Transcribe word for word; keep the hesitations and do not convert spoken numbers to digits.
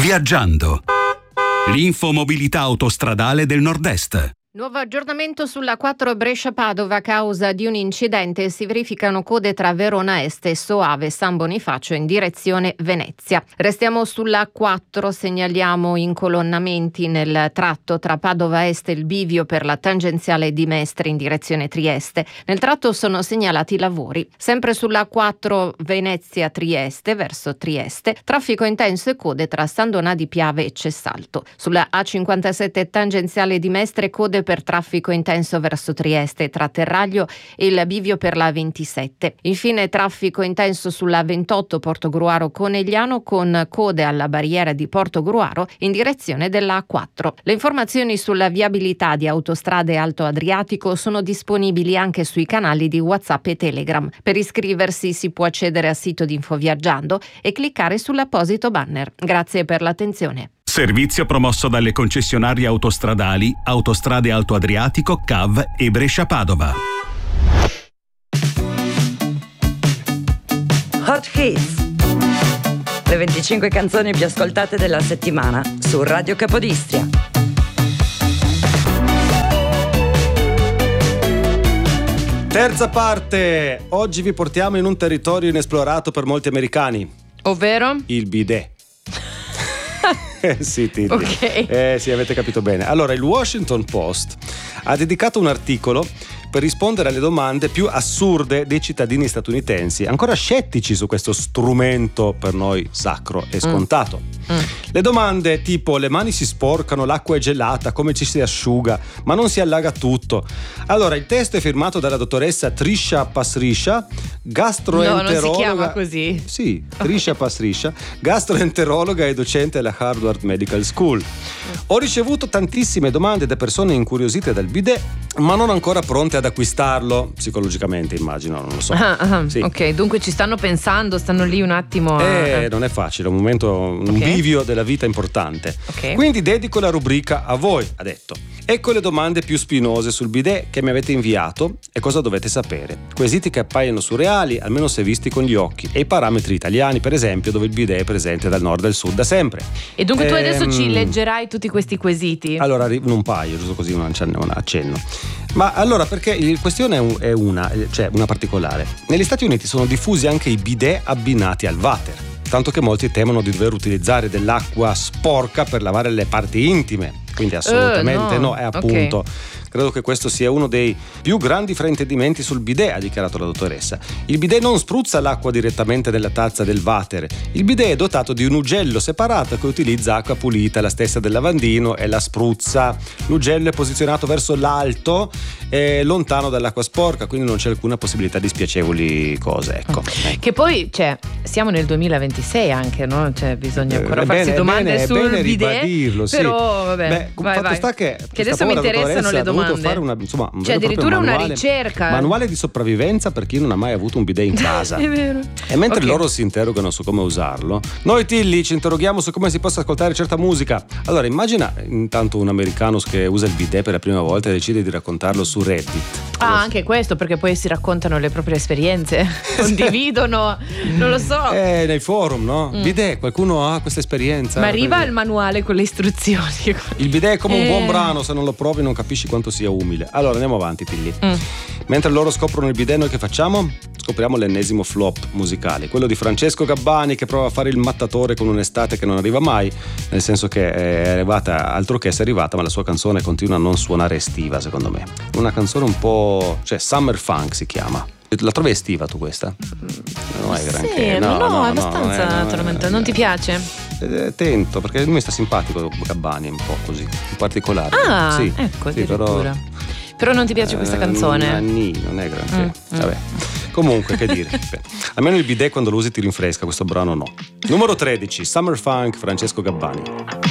Viaggiando. L'infomobilità autostradale del Nord-Est. Nuovo aggiornamento sulla quattro Brescia-Padova. A causa di un incidente si verificano code tra Verona Est e Soave San Bonifacio in direzione Venezia. Restiamo sulla quattro, segnaliamo incolonnamenti nel tratto tra Padova Est e il bivio per la tangenziale di Mestre in direzione Trieste. Nel tratto sono segnalati lavori. Sempre sulla quattro Venezia-Trieste verso Trieste, traffico intenso e code tra San Donà di Piave e Cessalto. Sulla A cinquantasette tangenziale di Mestre, code per traffico intenso verso Trieste tra Terraglio e il bivio per la ventisette. Infine traffico intenso sulla ventotto Portogruaro Conegliano con code alla barriera di Portogruaro in direzione della A quattro. Le informazioni sulla viabilità di Autostrade Alto Adriatico sono disponibili anche sui canali di WhatsApp e Telegram. Per iscriversi si può accedere al sito di Infoviaggiando e cliccare sull'apposito banner. Grazie per l'attenzione. Servizio promosso dalle concessionarie autostradali Autostrade Alto Adriatico, C A V e Brescia-Padova. Hot Hits, le venticinque canzoni più ascoltate della settimana su Radio Capodistria. Terza parte. Oggi vi portiamo in un territorio inesplorato per molti americani. Ovvero? Il bidet. Eh sì, Tilly. Ok. Eh sì, avete capito bene. Allora, il Washington Post ha dedicato un articolo per rispondere alle domande più assurde dei cittadini statunitensi, ancora scettici su questo strumento per noi sacro e scontato. Mm. Mm. Le domande tipo: le mani si sporcano, l'acqua è gelata, come ci si asciuga, ma non si allaga tutto? Allora, il testo è firmato dalla dottoressa Trisha Pasricha, gastroenterologa. No, non si chiama così. Sì, Trisha okay. Pasricha, gastroenterologa e docente alla Harvard Medical School. Ho ricevuto tantissime domande da persone incuriosite dal bidet, ma non ancora pronte ad acquistarlo, psicologicamente immagino, non lo so. Ah, ah, sì. Ok, dunque ci stanno pensando, stanno lì un attimo. Eh, eh. Non è facile, è un momento, un okay. bivio della vita importante. Okay. Quindi dedico la rubrica a voi, ha detto. Ecco le domande più spinose sul bidet che mi avete inviato e cosa dovete sapere. Quesiti che appaiono surreali, almeno se visti con gli occhi, e i parametri italiani, per esempio, dove il bidet è presente dal nord al sud da sempre. E dunque tu adesso ehm... ci leggerai tutti questi quesiti? Allora, un paio, giusto così un accenno. Ma allora, perché la questione è una, cioè una particolare. Negli Stati Uniti sono diffusi anche i bidet abbinati al water, tanto che molti temono di dover utilizzare dell'acqua sporca per lavare le parti intime. Quindi assolutamente uh, no. no, è appunto. Okay. Credo che questo sia uno dei più grandi fraintendimenti sul bidet, ha dichiarato la dottoressa. Il bidet non spruzza l'acqua direttamente nella tazza del water. Il bidet è dotato di un ugello separato che utilizza acqua pulita, la stessa del lavandino, e la spruzza. L'ugello è posizionato verso l'alto e lontano dall'acqua sporca, quindi non c'è alcuna possibilità di spiacevoli cose. Ecco. Che poi, cioè, siamo nel duemilaventisei anche, no? Cioè, bisogna ancora eh, farsi bene, domande bene, sul bene bidet. Ribadirlo, sì. Però, vabbè. Beh, vai, fatto vai. sta che, che adesso mi interessano le domande. Fare una, insomma, un cioè addirittura manuale, una ricerca manuale di sopravvivenza per chi non ha mai avuto un bidet in casa. È vero. E mentre okay. loro si interrogano su come usarlo, noi Tilly ci interroghiamo su come si possa ascoltare certa musica. Allora immagina intanto un americano che usa il bidet per la prima volta e decide di raccontarlo su Reddit. Ah, anche questo, perché poi si raccontano le proprie esperienze, condividono, non lo so. Eh, nei forum, no? Mm. Bidet, qualcuno ha questa esperienza. Ma arriva il manuale con le istruzioni. Il bidet è come eh. un buon brano, se non lo provi non capisci quanto sia umile. Allora andiamo avanti, Tilly. Mm. Mentre loro scoprono il bidet, noi che facciamo? Scopriamo l'ennesimo flop musicale, quello di Francesco Gabbani, che prova a fare il mattatore con un'estate che non arriva mai, nel senso che è arrivata, altro che è arrivata, ma la sua canzone continua a non suonare estiva, secondo me. Una canzone un po', cioè Summer Funk si chiama. La trovi estiva tu questa? Non è granché. Sì, no, no, no, abbastanza no, no, tormentata. Non ti piace? Eh, tento, perché lui mi sta simpatico Gabbani, un po' così, in particolare. Ah, sì, ecco, sì, però, però non ti piace questa canzone? Eh, nì, non è granché. Mm, Vabbè. Comunque, che dire. Almeno il bidet quando lo usi ti rinfresca, questo brano no. Numero tredici, Summer Funk, Francesco Gabbani.